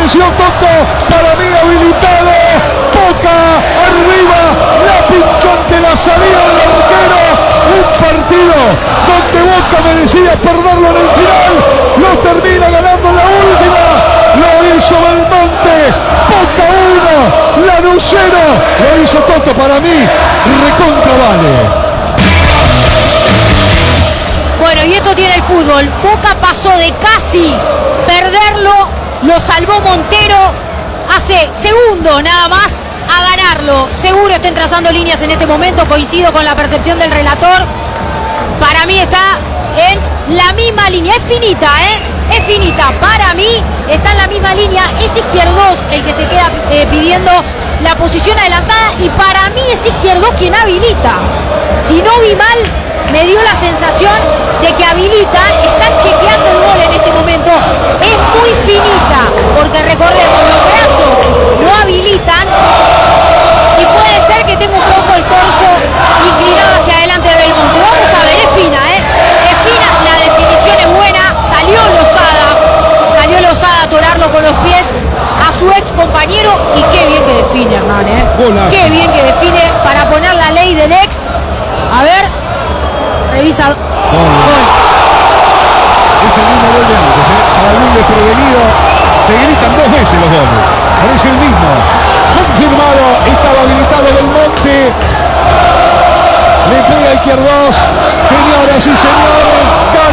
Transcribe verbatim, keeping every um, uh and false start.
apareció Toto, para mí habilitado. Boca arriba, la pinchó ante la salida del arquero. Un partido donde Boca merecía perderlo en el final, lo termina ganando en la última. Lo hizo Belmonte. Boca uno, Lanús cero. Lo hizo Toto, para mí recontra vale. Bueno, y esto tiene el fútbol. Boca pasó de casi perderlo, lo salvó Montero hace segundos nada más a ganarlo. Seguro estén trazando líneas en este momento, coincido con la percepción del relator. Para mí está en la misma línea, es finita, ¿eh? Es finita. Para mí está en la misma línea, es Izquierdos el que se queda eh, pidiendo la posición adelantada y para mí es Izquierdos quien habilita. Si no vi mal, me dio la sensación de que habilita, están chequeando el gol en este momento, es muy finita, porque recordemos, los brazos no habilitan y puede ser que tenga un poco el torso inclinado hacia adelante de Belmonte. Vamos a ver, es fina, ¿eh? Es fina, la definición es buena, salió Lozada, salió Lozada a torarlo con los pies a su ex compañero y qué bien que define, Hernán, ¿eh? Golazo. Qué bien que define para poner la ley del ex. A ver. Revisa. Gol. Gol. Es el mismo gol de antes, ¿eh? Para algún desprevenido se gritan dos veces los goles. Parece el mismo. Confirmado, estaba habilitado Belmonte. Le pega Izquierdos. Señoras y señores,